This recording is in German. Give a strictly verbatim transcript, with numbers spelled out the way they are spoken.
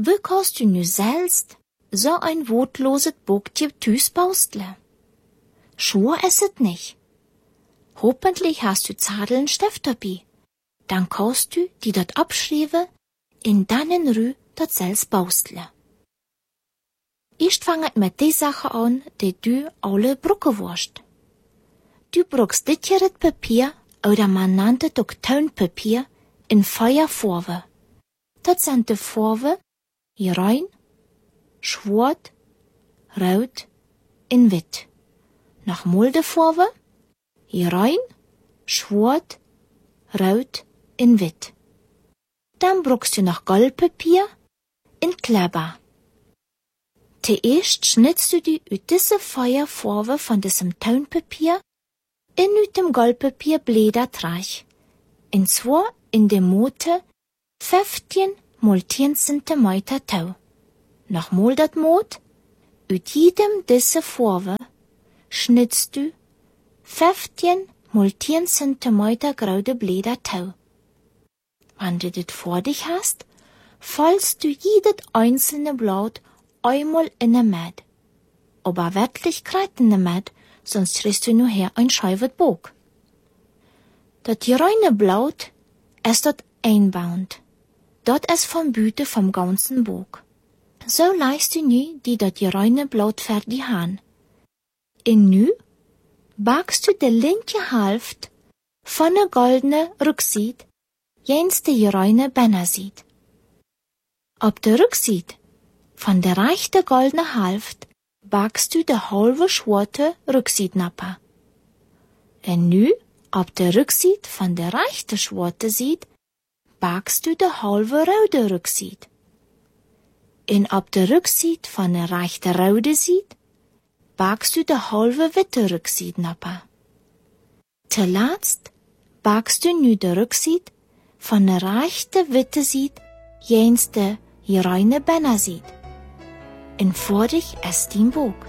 Wie kannst du nu selbst so ein wortloses Boekje thuis baustle? Schwer ist es nicht. Hoffentlich hast du Zadel und Stift dabei. Dann kannst du die dort abschreiben und dann in Ruhe dort selbst baustle. Erst fanget mit die Sache an, die du alle brucken wirst. Du brauchst dit hier het Papier, oder man nennt es auch Tonpapier, in Feuerfarbe. Das sind die Farben rein, schwarz, rot und wit. Nach mulde Farbe rein, schwarz, rot und wit. Dann brauchst du noch Goldpapier und Kleber. Zuerst schnittst du die uit diese Feuerfarbe von diesem Tonpapier in uit dem Goldpapier Blätter reich. Und zwar in der Mote fünfzehn mal zehn Zentimeter Tau. Nach mal dat Mot, uit jedem diese Farbe schnittst du fünfzehn mal zehn Zentimeter graude Blätter Tau. Wenn du dit vor dich hast, fallst du jedes einzelne Blatt einmal in der Mäd. Aber wirklich kreiten der Mäd, sonst kriegst du nur her ein scheivet Bock. Dat reine Blatt ist dort einbauend. Dort ist vom Büte vom ganzen Bock. So leist du nu die dat reine Blatt fertig han. Und nu backst du de linke Hälfte von der goldene Rückseite jens de reine Bennerseite. Ob der Rückseite von der rechte goldene Hälfte backst du de halbe schwarze Rückseitnapper. Und nu, ob der Rückseite von der rechte schwarze Seite, backst du de halbe rote Rückseite. Und ob der Rückseite von der rechte rote Seite, backst du de halbe witte Rückseitnapper. Zuletzt backst du nu de Rückseite von der rechte witte Seite jens de reine Bennerseite. Und vor dich ist dein Bock.